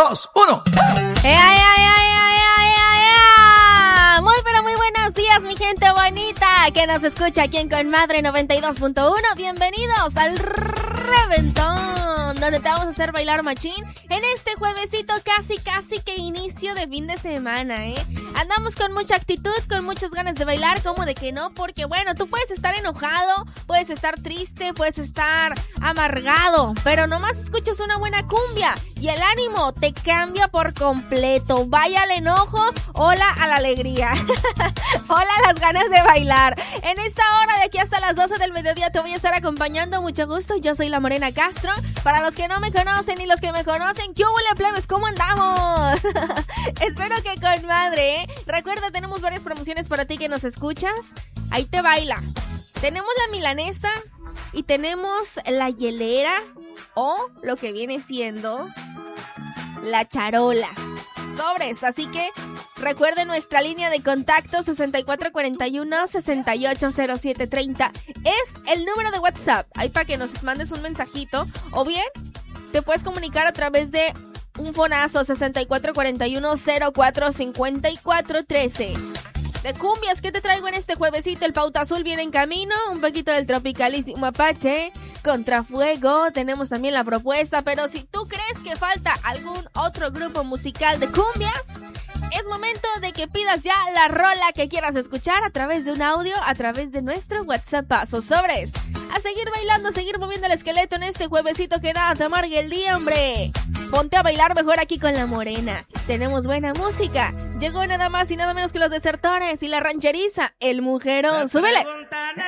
2, 1. Muy pero muy buenos días, mi gente bonita que nos escucha aquí en Conmadre 92.1. Bienvenidos al Reventón, donde te vamos a hacer bailar machín en este juevesito casi que inicio de fin de semana, Andamos con mucha actitud, con muchas ganas de bailar, como de que no, porque bueno, tú puedes estar enojado, puedes estar triste, puedes estar amargado, pero nomás escuchas una buena cumbia y el ánimo te cambia por completo. Vaya al enojo, hola a la alegría. Hola a las ganas de bailar. En esta hora de aquí hasta las 12 del mediodía te voy a estar acompañando. Mucho gusto, yo soy la Morena Castro. Para los que no me conocen y los que me conocen, ¿qué hubo, plebes? ¿Cómo andamos? Espero que con madre, Recuerda, tenemos varias promociones para ti que nos escuchas. Ahí te baila. Tenemos la milanesa y tenemos la hielera o lo que viene siendo la charola. Sobres, así que recuerde nuestra línea de contacto 6441-680730. Es el número de WhatsApp. Ahí para que nos mandes un mensajito. O bien, te puedes comunicar a través de un fonazo 6441-045413. De cumbias, ¿qué te traigo en este juevesito? El Pauta Azul viene en camino, un poquito del tropicalísimo Apache, Contrafuego, tenemos también la propuesta, pero si tú crees que falta algún otro grupo musical de cumbias, es momento de que pidas ya la rola que quieras escuchar a través de un audio, a través de nuestro WhatsApp. Paso sobres. A seguir bailando, seguir moviendo el esqueleto en este juevesito que nada te amargue el día, hombre. Ponte a bailar mejor aquí con la Morena. Tenemos buena música. Llegó nada más y nada menos que los Desertores y la rancheriza, el Mujerón. ¡Súbele!